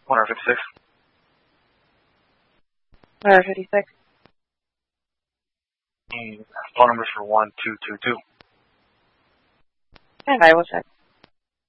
156. 156. Phone numbers for 1222. And I will check.